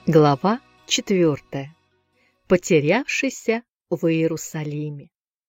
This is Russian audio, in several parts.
Глава 4. Потерявшийся в Иерусалиме.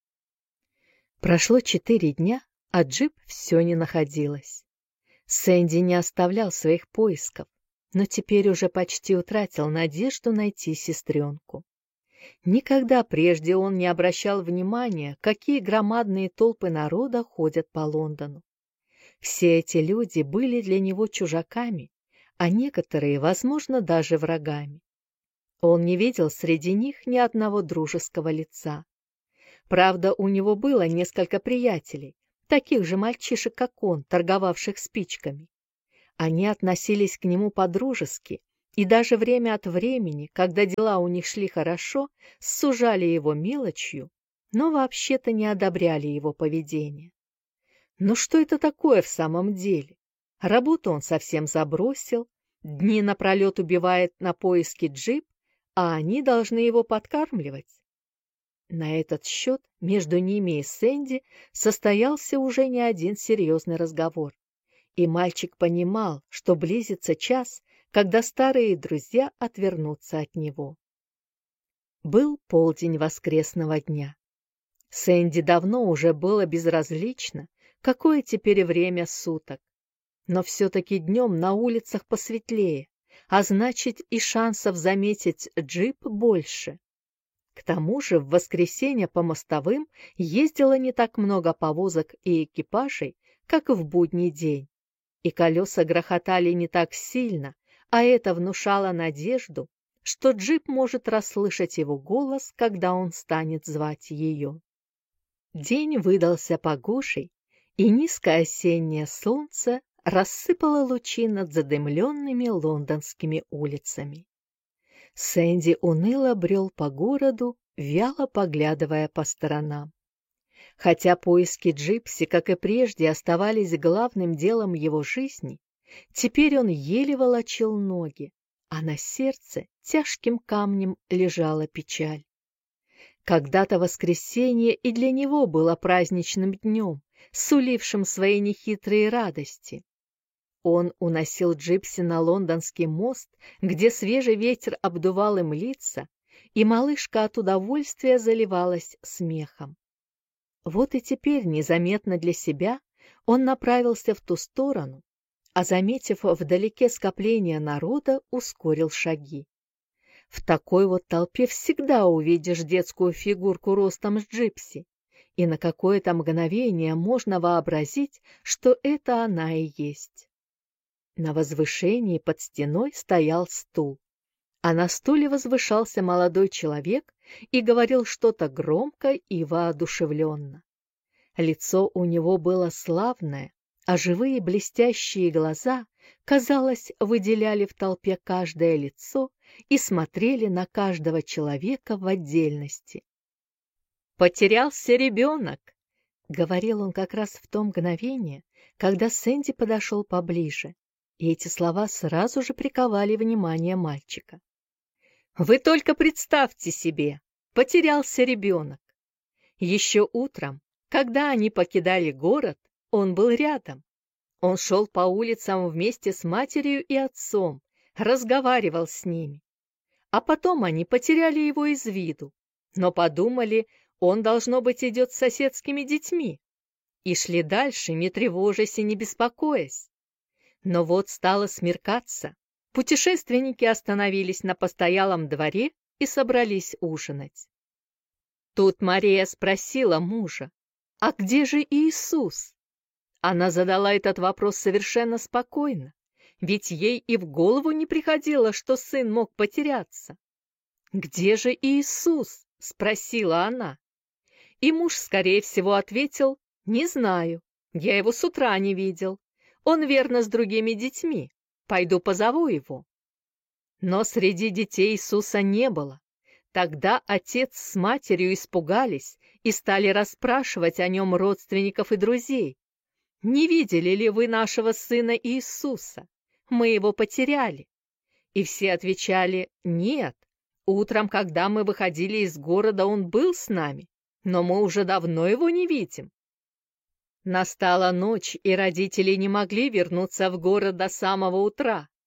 Прошло 4 дня, а Джип все не находилась. Сэнди не оставлял своих поисков, но теперь уже почти утратил надежду найти сестренку. Никогда прежде он не обращал внимания, какие громадные толпы народа ходят по Лондону. Все эти люди были для него чужаками, а некоторые, возможно, даже врагами. Он не видел среди них ни одного дружеского лица. Правда, у него было несколько приятелей, таких же мальчишек, как он, торговавших спичками. Они относились к нему по-дружески, и даже время от времени, когда дела у них шли хорошо, сужали его мелочью, но вообще-то не одобряли его поведение. Но что это такое в самом деле? Работу он совсем забросил, дни напролет убивает на поиски Джип, а они должны его подкармливать. На этот счет между ними и Сэнди состоялся уже не один серьезный разговор, и мальчик понимал, что близится час, когда старые друзья отвернутся от него. Был полдень воскресного дня. Сэнди давно уже было безразлично, какое теперь время суток. Но все-таки днем на улицах посветлее, а значит и шансов заметить Джип больше. К тому же в воскресенье по мостовым ездило не так много повозок и экипажей, как в будний день, и колеса грохотали не так сильно, а это внушало надежду, что Джип может расслышать его голос, когда он станет звать ее. День выдался погожий, и низкое осеннее солнце рассыпала лучи над задымленными лондонскими улицами. Сэнди уныло брел по городу, вяло поглядывая по сторонам. Хотя поиски Джипси, как и прежде, оставались главным делом его жизни, теперь он еле волочил ноги, а на сердце тяжким камнем лежала печаль. Когда-то воскресенье и для него было праздничным днем, сулившим свои нехитрые радости. Он уносил Джипси на лондонский мост, где свежий ветер обдувал им лица, и малышка от удовольствия заливалась смехом. Вот и теперь, незаметно для себя, он направился в ту сторону, а, заметив вдалеке скопление народа, ускорил шаги. В такой вот толпе всегда увидишь детскую фигурку ростом с Джипси, и на какое-то мгновение можно вообразить, что это она и есть. На возвышении под стеной стоял стул, а на стуле возвышался молодой человек и говорил что-то громко и воодушевленно. Лицо у него было славное, а живые блестящие глаза, казалось, выделяли в толпе каждое лицо и смотрели на каждого человека в отдельности. «Потерялся ребенок», — говорил он как раз в то мгновение, когда Сэнди подошел поближе. И эти слова сразу же приковали внимание мальчика. «Вы только представьте себе, потерялся ребенок. Еще утром, когда они покидали город, он был рядом. Он шел по улицам вместе с матерью и отцом, разговаривал с ними. А потом они потеряли его из виду, но подумали, он, должно быть, идет с соседскими детьми, и шли дальше, не тревожась и не беспокоясь. Но вот стало смеркаться, путешественники остановились на постоялом дворе и собрались ужинать. Тут Мария спросила мужа: «А где же Иисус?» Она задала этот вопрос совершенно спокойно, ведь ей и в голову не приходило, что сын мог потеряться. «Где же Иисус?» — спросила она. И муж, скорее всего, ответил: «Не знаю, я его с утра не видел. Он, верно, с другими детьми. Пойду позову его». Но среди детей Иисуса не было. Тогда отец с матерью испугались и стали расспрашивать о нем родственников и друзей. «Не видели ли вы нашего сына Иисуса? Мы его потеряли». И все отвечали: «Нет. Утром, когда мы выходили из города, он был с нами, но мы уже давно его не видим». Настала ночь, и родители не могли вернуться в город до самого утра.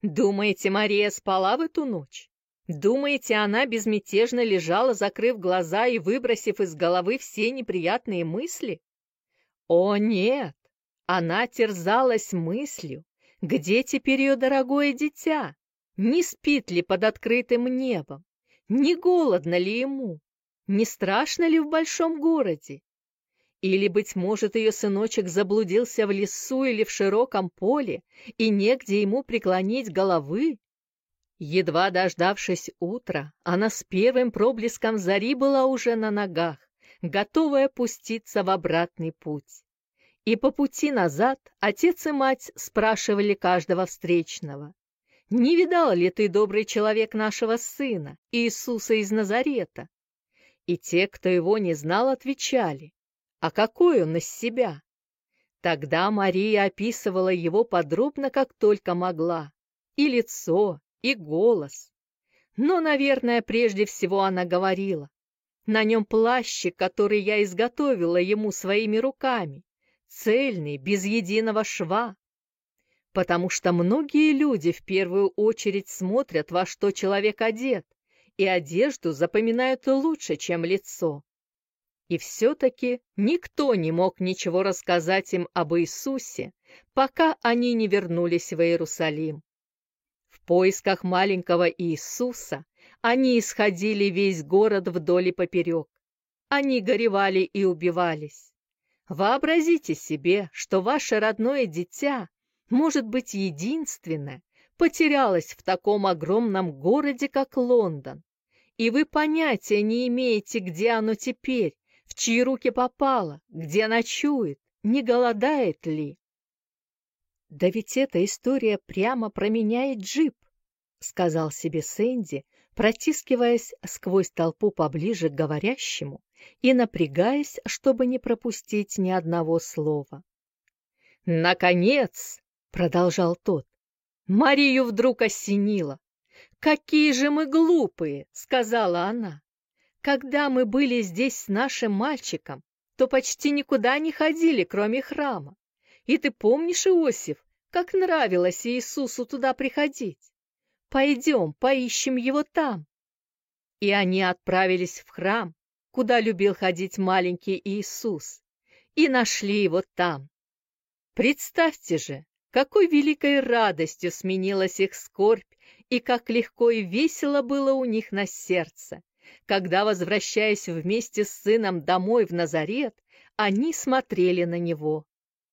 Думаете, Мария спала в эту ночь? Думаете, она безмятежно лежала, закрыв глаза и выбросив из головы все неприятные мысли? О, нет! Она терзалась мыслью, где теперь ее дорогое дитя? Не спит ли под открытым небом? Не голодно ли ему? Не страшно ли в большом городе? Или, быть может, ее сыночек заблудился в лесу или в широком поле, и негде ему преклонить головы? Едва дождавшись утра, она с первым проблеском зари была уже на ногах, готовая пуститься в обратный путь. И по пути назад отец и мать спрашивали каждого встречного: «Не видал ли ты, добрый человек, нашего сына, Иисуса из Назарета?» И те, кто его не знал, отвечали: «А какой он из себя?» Тогда Мария описывала его подробно, как только могла, и лицо, и голос. Но, наверное, прежде всего она говорила: «На нем плащик, который я изготовила ему своими руками, цельный, без единого шва». Потому что многие люди в первую очередь смотрят, во что человек одет, и одежду запоминают лучше, чем лицо. И все-таки никто не мог ничего рассказать им об Иисусе, пока они не вернулись в Иерусалим. В поисках маленького Иисуса они исходили весь город вдоль и поперек. Они горевали и убивались. Вообразите себе, что ваше родное дитя, может быть, единственное, потерялось в таком огромном городе, как Лондон, и вы понятия не имеете, где оно теперь, в чьи руки попало, где ночует, не голодает ли. «Да ведь эта история прямо про меня и Джип», — сказал себе Сэнди, протискиваясь сквозь толпу поближе к говорящему и напрягаясь, чтобы не пропустить ни одного слова. «Наконец!» — продолжал тот. Марию вдруг осенило. «Какие же мы глупые!» — сказала она. «Когда мы были здесь с нашим мальчиком, то почти никуда не ходили, кроме храма. И ты помнишь, Иосиф, как нравилось Иисусу туда приходить? Пойдем, поищем его там». И они отправились в храм, куда любил ходить маленький Иисус, и нашли его там. Представьте же, какой великой радостью сменилась их скорбь, и как легко и весело было у них на сердце, когда, возвращаясь вместе с сыном домой в Назарет, они смотрели на него.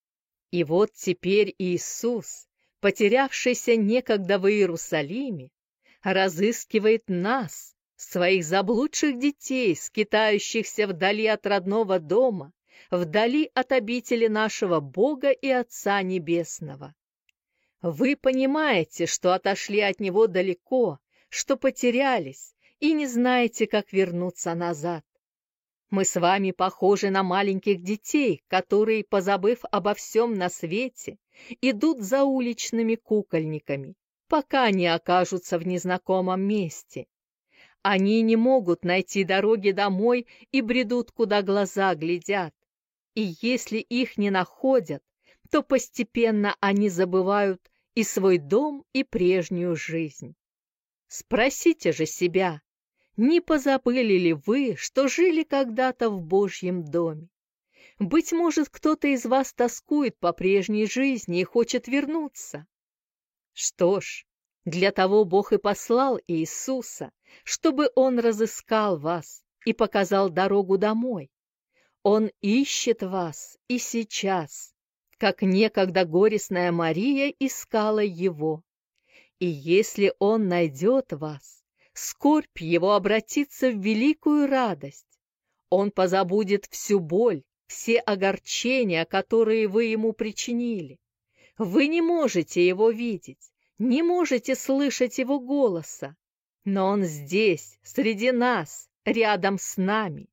И вот теперь Иисус, потерявшийся некогда в Иерусалиме, разыскивает нас, своих заблудших детей, скитающихся вдали от родного дома, вдали от обители нашего Бога и Отца Небесного. Вы понимаете, что отошли от Него далеко, что потерялись и не знаете, как вернуться назад. Мы с вами похожи на маленьких детей, которые, позабыв обо всем на свете, идут за уличными кукольниками, пока не окажутся в незнакомом месте. Они не могут найти дороги домой и бредут, куда глаза глядят. И если их не находят, то постепенно они забывают и свой дом, и прежнюю жизнь. Спросите же себя, не позабыли ли вы, что жили когда-то в Божьем доме? Быть может, кто-то из вас тоскует по прежней жизни и хочет вернуться. Что ж, для того Бог и послал Иисуса, чтобы Он разыскал вас и показал дорогу домой. Он ищет вас и сейчас, как некогда горестная Мария искала Его. И если Он найдет вас, скорбь Его обратится в великую радость. Он позабудет всю боль, все огорчения, которые вы Ему причинили. Вы не можете Его видеть, не можете слышать Его голоса, но Он здесь, среди нас, рядом с нами.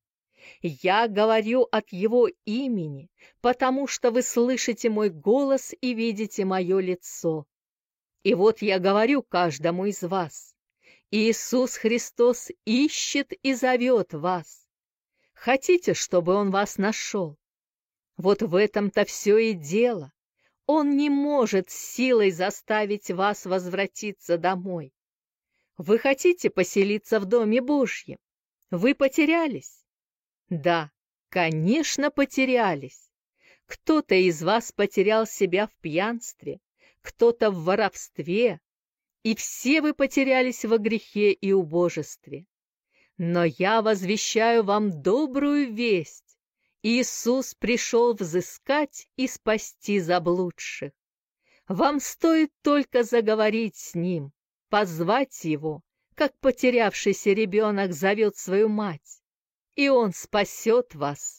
Я говорю от Его имени, потому что вы слышите мой голос и видите мое лицо. И вот я говорю каждому из вас: Иисус Христос ищет и зовет вас. Хотите, чтобы Он вас нашел? Вот в этом-то все и дело. Он не может силой заставить вас возвратиться домой. Вы хотите поселиться в Доме Божьем? Вы потерялись? Да, конечно, потерялись. Кто-то из вас потерял себя в пьянстве, кто-то в воровстве, и все вы потерялись во грехе и убожестве. Но я возвещаю вам добрую весть. Иисус пришел взыскать и спасти заблудших. Вам стоит только заговорить с Ним, позвать Его, как потерявшийся ребенок зовет свою мать, и Он спасет вас.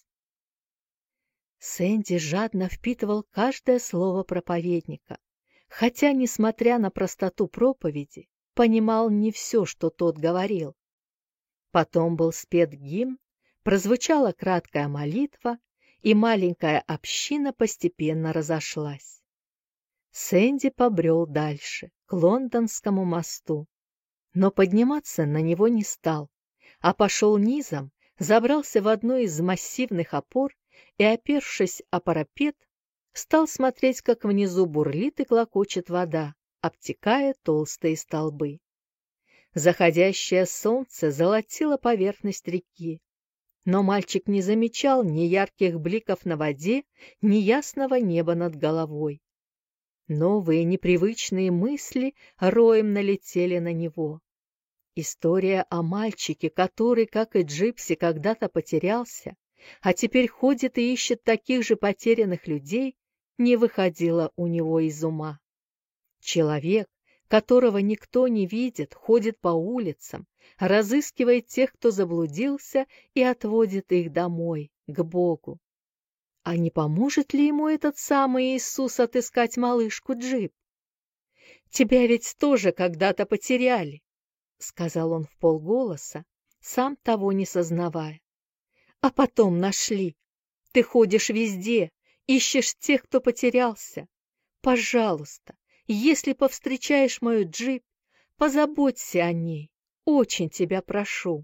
Сэнди жадно впитывал каждое слово проповедника, хотя, несмотря на простоту проповеди, понимал не все, что тот говорил. Потом был спет гимн, прозвучала краткая молитва, и маленькая община постепенно разошлась. Сэнди побрел дальше, к Лондонскому мосту, но подниматься на него не стал, а пошел низом, забрался в одну из массивных опор и, опершись о парапет, стал смотреть, как внизу бурлит и клокочет вода, обтекая толстые столбы. Заходящее солнце золотило поверхность реки, но мальчик не замечал ни ярких бликов на воде, ни ясного неба над головой. Новые непривычные мысли роем налетели на него. История о мальчике, который, как и Джипси, когда-то потерялся, а теперь ходит и ищет таких же потерянных людей, не выходила у него из ума. Человек, которого никто не видит, ходит по улицам, разыскивает тех, кто заблудился, и отводит их домой, к Богу. А не поможет ли ему этот самый Иисус отыскать малышку Джип? «Тебя ведь тоже когда-то потеряли», — сказал он вполголоса, сам того не сознавая. «А потом нашли. Ты ходишь везде, ищешь тех, кто потерялся. Пожалуйста, если повстречаешь мою Джип, позаботься о ней. Очень тебя прошу».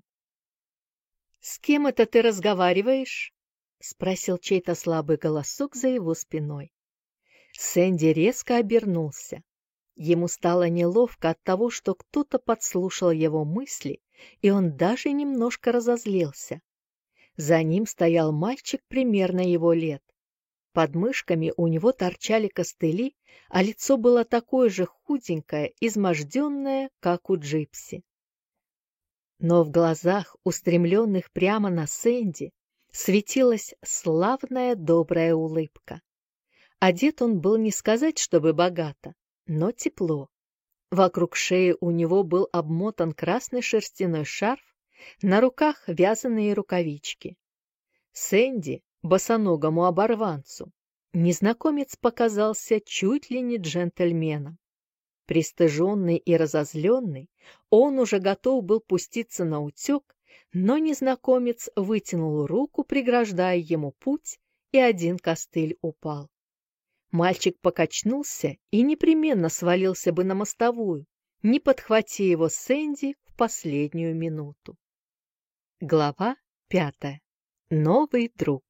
«С кем это ты разговариваешь?» — спросил чей-то слабый голосок за его спиной. Сэнди резко обернулся. Ему стало неловко от того, что кто-то подслушал его мысли, и он даже немножко разозлился. За ним стоял мальчик примерно его лет. Под мышками у него торчали костыли, а лицо было такое же худенькое, изможденное, как у Джипси. Но в глазах, устремленных прямо на Сэнди, светилась славная добрая улыбка. Одет он был не сказать, чтобы богато, но тепло. Вокруг шеи у него был обмотан красный шерстяной шарф, на руках вязаные рукавички. Сэнди, босоногому оборванцу, незнакомец показался чуть ли не джентльменом. Пристыженный и разозленный, он уже готов был пуститься на утек, но незнакомец вытянул руку, преграждая ему путь, и один костыль упал. Мальчик покачнулся и непременно свалился бы на мостовую, не подхвати его Сэнди в последнюю минуту. Глава 5. Новый друг.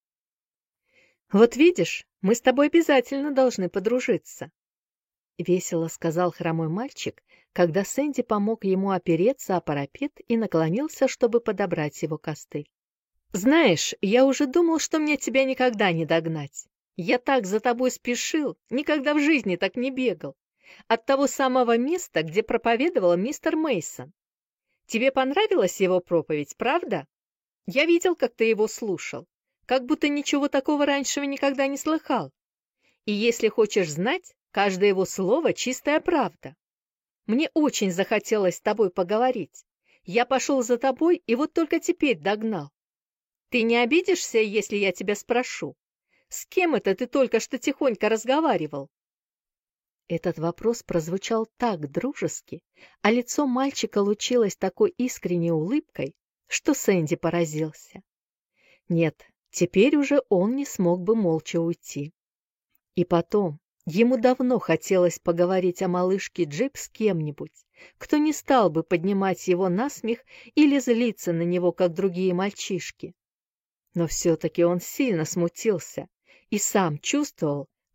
«Вот видишь, мы с тобой обязательно должны подружиться», — весело сказал хромой мальчик, когда Сэнди помог ему опереться о парапет и наклонился, чтобы подобрать его костыль. «Знаешь, я уже думал, что мне тебя никогда не догнать. Я так за тобой спешил, никогда в жизни так не бегал. От того самого места, где проповедовал мистер Мейсон. Тебе понравилась его проповедь, правда? Я видел, как ты его слушал, как будто ничего такого раньше никогда не слыхал. И если хочешь знать, каждое его слово — чистая правда. Мне очень захотелось с тобой поговорить. Я пошел за тобой и вот только теперь догнал. Ты не обидишься, если я тебя спрошу? С кем это ты только что тихонько разговаривал?» Этот вопрос прозвучал так дружески, а лицо мальчика лучилось такой искренней улыбкой, что Сэнди поразился. Нет, теперь уже он не смог бы молча уйти. И потом, ему давно хотелось поговорить о малышке Джип с кем-нибудь, кто не стал бы поднимать его на смех или злиться на него, как другие мальчишки. Но все-таки он сильно смутился и сам чувствовал,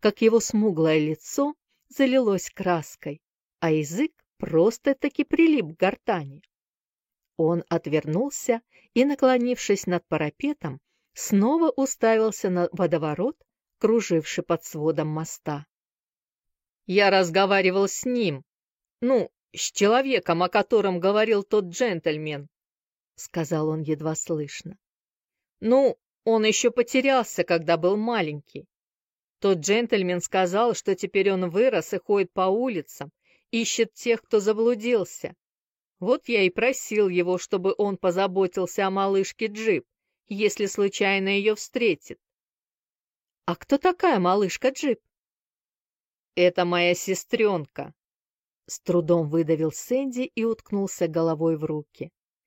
как его смуглое лицо залилось краской, а язык просто-таки прилип к гортани. Он отвернулся и, наклонившись над парапетом, снова уставился на водоворот, круживший под сводом моста. «Я разговаривал с ним, с человеком, о котором говорил тот джентльмен», — сказал он едва слышно. Он еще потерялся, когда был маленький. Тот джентльмен сказал, что теперь он вырос и ходит по улицам, ищет тех, кто заблудился. Вот я и просил его, чтобы он позаботился о малышке Джип, если случайно ее встретит». «А кто такая малышка Джип?» «Это моя сестренка», — с трудом выдавил Сэнди и уткнулся головой в руки.